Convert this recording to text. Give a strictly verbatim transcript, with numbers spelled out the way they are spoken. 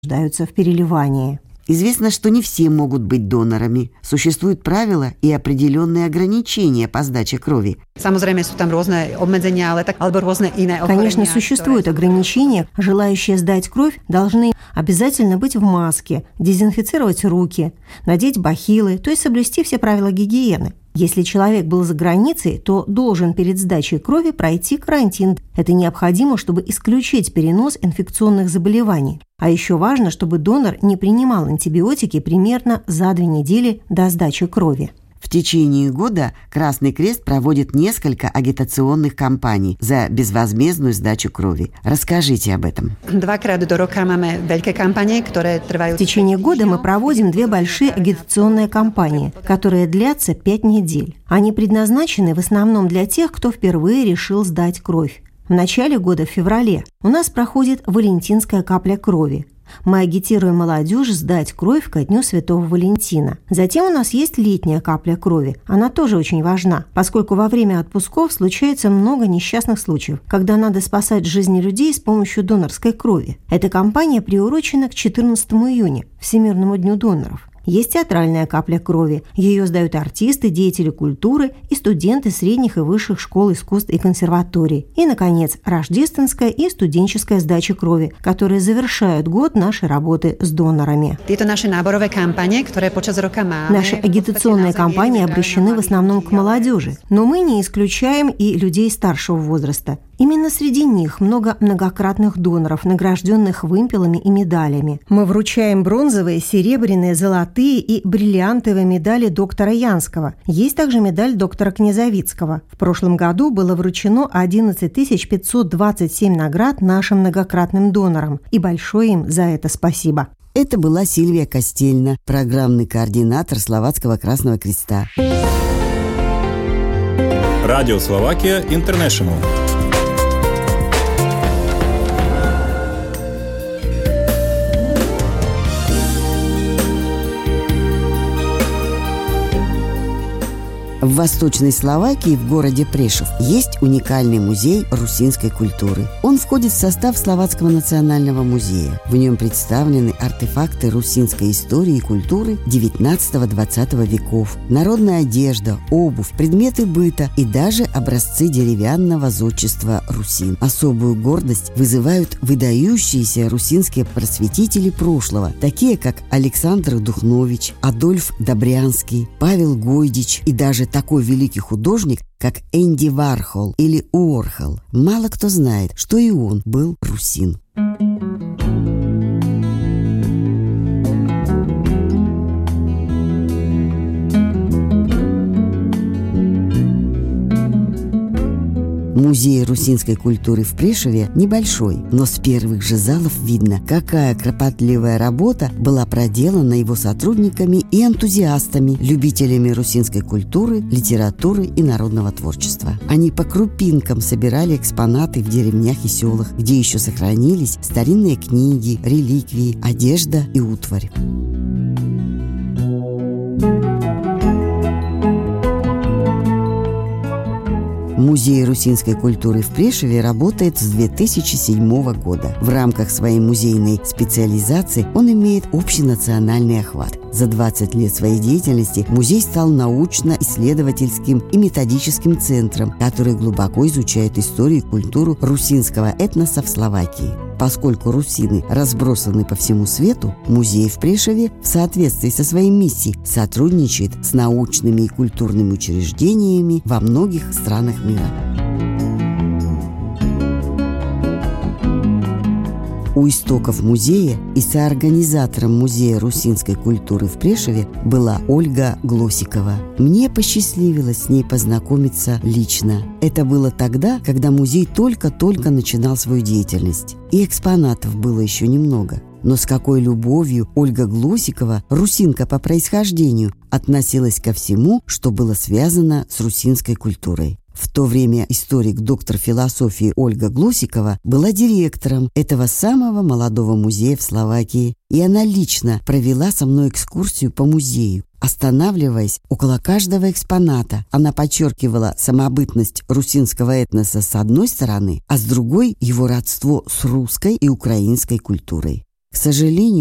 нуждаются в переливании. Известно, что не все могут быть донорами. Существуют правила и определенные ограничения по сдаче крови. Конечно, существуют ограничения. Желающие сдать кровь должны обязательно быть в маске, дезинфицировать руки, надеть бахилы, то есть соблюсти все правила гигиены. Если человек был за границей, то должен перед сдачей крови пройти карантин. Это необходимо, чтобы исключить перенос инфекционных заболеваний. А еще важно, чтобы донор не принимал антибиотики примерно за две недели до сдачи крови. В течение года Красный Крест проводит несколько агитационных кампаний за безвозмездную сдачу крови. Расскажите об этом. В течение года мы проводим две большие агитационные кампании, которые длятся пять недель. Они предназначены в основном для тех, кто впервые решил сдать кровь. В начале года, в феврале, у нас проходит Валентинская капля крови. Мы агитируем молодежь сдать кровь ко дню Святого Валентина. Затем у нас есть летняя капля крови. Она тоже очень важна, поскольку во время отпусков случается много несчастных случаев, когда надо спасать жизни людей с помощью донорской крови. Эта кампания приурочена к четырнадцатому июня, Всемирному дню доноров. Есть театральная капля крови. Ее сдают артисты, деятели культуры и студенты средних и высших школ искусств и консерваторий. И, наконец, рождественская и студенческая сдача крови, которые завершают год нашей работы с донорами. Наши агитационные кампании обращены в основном к молодежи, но мы не исключаем и людей старшего возраста. Именно среди них много многократных доноров, награжденных вымпелами и медалями. Мы вручаем бронзовые, серебряные, золотые и бриллиантовые медали доктора Янского. Есть также медаль доктора Князовицкого. В прошлом году было вручено одиннадцать тысяч пятьсот двадцать семь наград нашим многократным донорам. И большое им за это спасибо. Это была Сильвия Костельна, программный координатор Словацкого Красного Креста. Радио Словакия Интернешнл. В Восточной Словакии, в городе Прешев, есть уникальный музей русинской культуры. Он входит в состав Словацкого национального музея. В нем представлены артефакты русинской истории и культуры девятнадцатого-двадцатого веков, народная одежда, обувь, предметы быта и даже образцы деревянного зодчества русин. Особую гордость вызывают выдающиеся русинские просветители прошлого, такие как Александр Духнович, Адольф Добрянский, Павел Гойдич и даже такой великий художник, как Энди Вархол или Уорхол. Мало кто знает, что и он был русин. Музей русинской культуры в Прешеве небольшой, но с первых же залов видно, какая кропотливая работа была проделана его сотрудниками и энтузиастами, любителями русинской культуры, литературы и народного творчества. Они по крупинкам собирали экспонаты в деревнях и селах, где еще сохранились старинные книги, реликвии, одежда и утварь. Музей русинской культуры в Прешеве работает с две тысячи седьмого года. В рамках своей музейной специализации он имеет общенациональный охват. За двадцать лет своей деятельности музей стал научно-исследовательским и методическим центром, который глубоко изучает историю и культуру русинского этноса в Словакии. Поскольку русины разбросаны по всему свету, музей в Прешеве в соответствии со своей миссией сотрудничает с научными и культурными учреждениями во многих странах мира. У истоков музея и соорганизатором Музея русинской культуры в Прешеве была Ольга Глосикова. Мне посчастливилось с ней познакомиться лично. Это было тогда, когда музей только-только начинал свою деятельность. И экспонатов было еще немного. Но с какой любовью Ольга Глосикова, русинка по происхождению, относилась ко всему, что было связано с русинской культурой. В то время историк, доктор философии Ольга Глосикова была директором этого самого молодого музея в Словакии, и она лично провела со мной экскурсию по музею. Останавливаясь около каждого экспоната, она подчеркивала самобытность русинского этноса с одной стороны, а с другой – его родство с русской и украинской культурой. К сожалению,